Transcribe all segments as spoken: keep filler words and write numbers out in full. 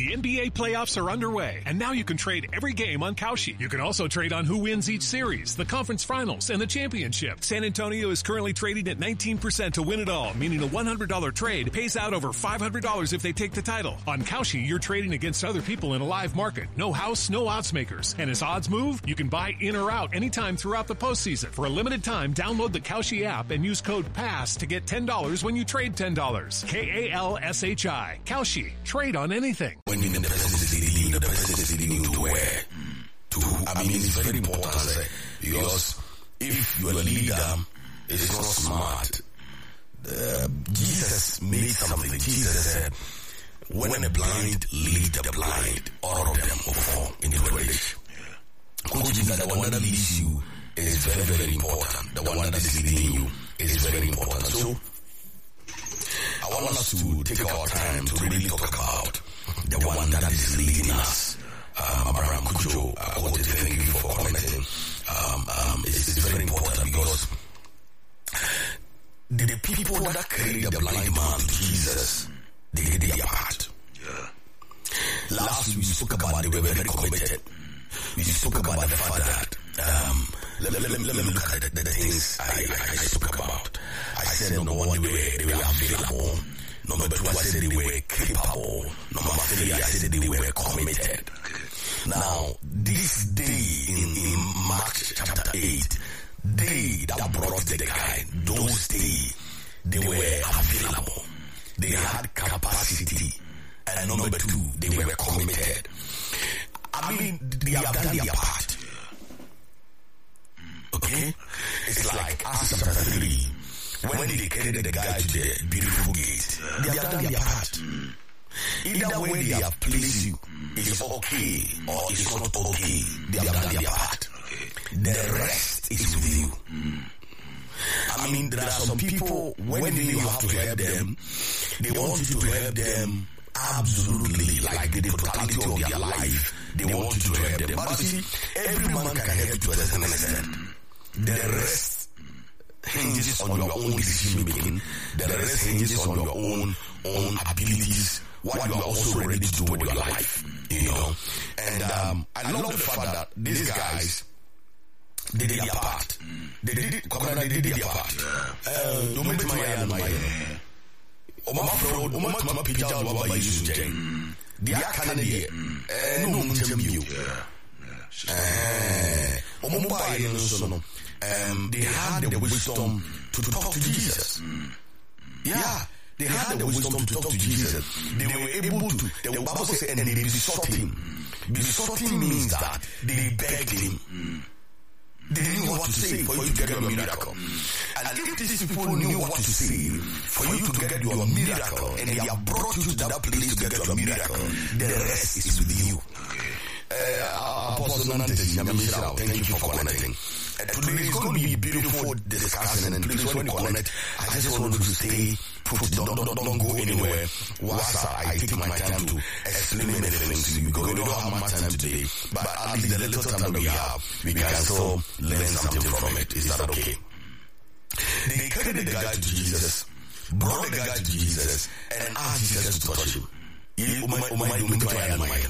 The N B A playoffs are underway, and now you can trade every game on Kalshi. You can also trade on who wins each series, the conference finals, and the championship. San Antonio is currently trading at nineteen percent to win it all, meaning a one hundred dollars trade pays out over five hundred dollars if they take the title. On Kalshi, you're trading against other people in a live market. No house, no odds makers. And as odds move, you can buy in or out anytime throughout the postseason. For a limited time, download the Kalshi app and use code PASS to get ten dollars when you trade ten dollars. K A L S H I. Kalshi. Trade on anything. When in the president is leading, the president is leading to where? To, I mean, it's very important because if your leader is not smart, uh, Jesus made something. Jesus said, when a blind lead the blind, all of them will fall into the village. Which means that the one that leads you is very, very important. The one that is leading you is very important. So, I want us to take our time to really talk about the one that is leading us. Um, Abraham Kujo, I want to thank you for connecting. Um, um, it's, it's very important because the, the people that carried the blind man to Jesus, they did their part. Yeah. Last week we spoke about they were very committed. We spoke about the fact that um, let, let, let, let me look at the, the things I, I, I spoke about. I said number one, they were, they were available. Number two, I said they were capable. Number three, I said they were committed. Now, this day in, in Mark chapter eight, they that brought the guy, those days, they were available. They had capacity. And number two, they were committed. I mean, they have done their part. Okay? It's like Acts chapter three. When they carried the guy to the beautiful gate, they have done their part. Either way they have placed you, it's okay or it's not okay. They have done their part. The rest is with you. I mean, there are some people, when you have to help them, they want you to help them absolutely, like the totality of their life. They want you to help them. But you see, every man can help you to a certain extent. The rest hinges on your own decision making. The rest hinges on your own own abilities, what you are also ready to do with your life. You know? And um, I love the fact that these guys, they did their part. They did it, they did their part. No matter my my Oma fraud, Oma Mama Pija, Waba Yusu Jane. The Akane, no Munjamio. Omumba, um, they had the wisdom to talk to Jesus. Yeah, they had the wisdom to talk to Jesus. They were able to, the Bible says, and they besought him. Besought means that they begged him. They knew what to say for you to get your miracle. And if these people knew what to say for you to get your miracle, and they have brought you to that place to get your miracle, the rest is with you. Uh, Apostle Nante, thank you for connecting. Uh, today is going to be a beautiful discussion, and please, when you connect, I just want you to stay put, don't, don't, don't go anywhere. Whilst I take my time to explain many things to you, because we don't have much time today, but at least the little time that we have, we can still learn something from it. Is that okay? They carried the guy to Jesus, brought the guy to Jesus, and asked Jesus to touch him. Eh, umay, umay, umay, umay,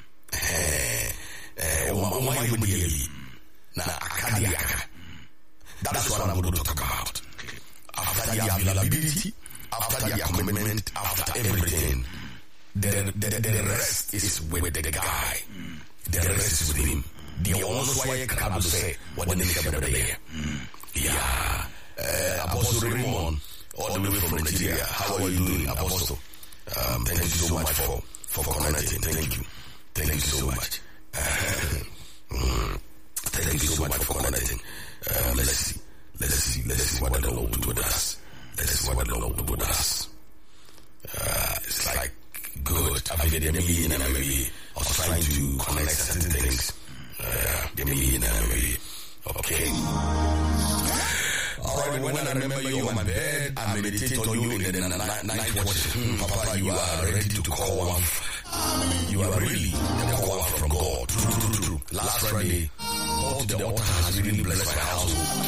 Eh, umay, umay, na akadiaka. That's what I'm going to talk about. After the availability, after the commitment, after everything, the, the, the rest is with the guy. The rest is with him. The almost why I can say what the nigga brother there. Yeah. Uh, Apostle Raymond, all the way from Nigeria. How are you doing, Apostle? Um, thank you so much for, for connecting. Thank you. Thank you so much. Thank you so much for connecting. Um, let's see. Let's see. Let's see what the Lord will do with us. Let's see what the Lord will do with us. Uh, it's like good. I've been a million and maybe I was trying to connect certain things. Uh, the million and maybe. Okay. Alright, when I remember you on my bed, I meditate on you in the night watch. Hmm, Papa, you are ready to call one. You are really a call from God. True, true, true. Last Friday, all to the altar has really blessed my household.